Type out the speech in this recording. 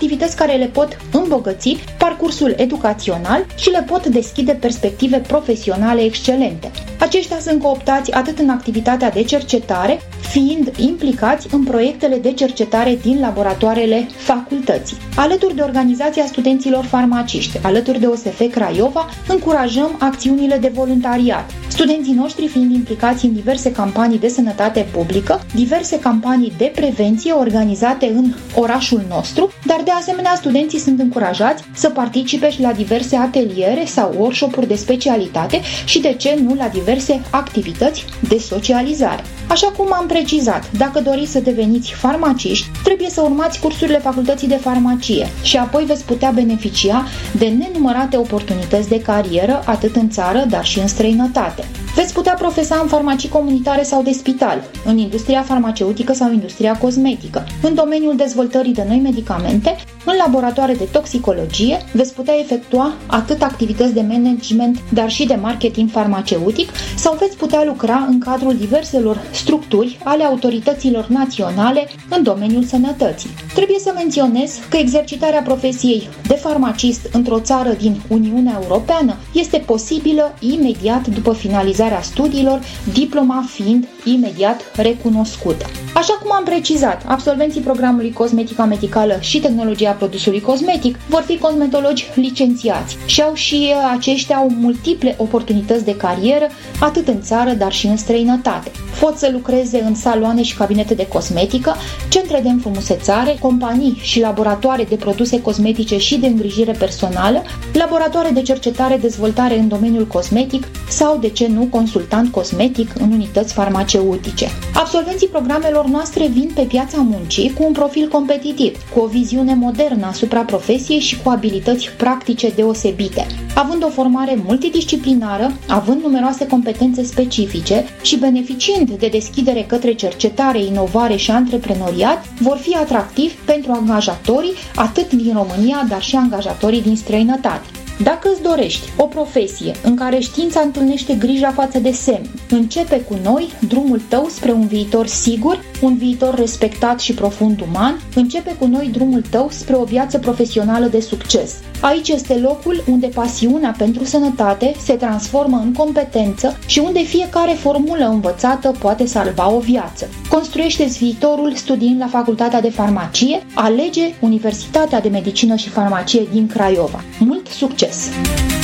activități care le pot îmbogăți parcursul educațional și le pot deschide perspective profesionale excelente. Aceștia sunt cooptați atât în activitatea de cercetare, fiind implicați în proiectele de cercetare din laboratoarele facultății. Alături de Organizația Studenților Farmaciști, alături de OSF Craiova, încurajăm acțiunile de voluntariat. Studenții noștri fiind implicați în diverse campanii de sănătate publică, diverse campanii de prevenție organizate în orașul nostru, dar de asemenea studenții sunt încurajați să participe și la diverse ateliere sau workshop-uri de specialitate și, de ce nu, la diverse activități de socializare. Așa cum am precizat, dacă doriți să deveniți farmaciști, trebuie să urmați cursurile Facultății de Farmacie și apoi veți putea beneficia de nenumărate oportunități de carieră, atât în țară, dar și în străinătate. Veți putea profesa în farmacii comunitare sau de spital, în industria farmaceutică sau industria cosmetică, în domeniul dezvoltării de noi medicamente, în laboratoare de toxicologie, veți putea efectua atât activități de management, dar și de marketing farmaceutic, sau veți putea lucra în cadrul diverselor structuri ale autorităților naționale în domeniul sănătății. Trebuie să menționez că exercitarea profesiei de farmacist într-o țară din Uniunea Europeană este posibilă imediat după finalizarea studiilor, diploma fiind imediat recunoscută. Așa cum am precizat, absolvenții programului Cosmetica Medicală și Tehnologia Produsului Cosmetic vor fi cosmetologi licențiați și aceștia au multiple oportunități de carieră, atât în țară, dar și în străinătate. Pot să lucreze în saloane și cabinete de cosmetică, centre de înfrumusețare, companii și laboratoare de produse cosmetice și de îngrijire personală, laboratoare de cercetare-dezvoltare în domeniul cosmetic sau, de ce nu, consultant cosmetic în unități farmaceutice. Absolvenții programelor noastre vin pe piața muncii cu un profil competitiv, cu o viziune modernă asupra profesiei și cu abilități practice deosebite. Având o formare multidisciplinară, având numeroase competențe specifice și beneficiind de deschidere către cercetare, inovare și antreprenoriat, vor fi atractivi pentru angajatorii atât din România, dar și angajatorii din străinătate. Dacă îți dorești o profesie în care știința întâlnește grija față de semn, începe cu noi drumul tău spre un viitor sigur, un viitor respectat și profund uman, începe cu noi drumul tău spre o viață profesională de succes. Aici este locul unde pasiunea pentru sănătate se transformă în competență și unde fiecare formulă învățată poate salva o viață. Construiește-ți viitorul studiind la Facultatea de Farmacie, alege Universitatea de Medicină și Farmacie din Craiova. Mult succes!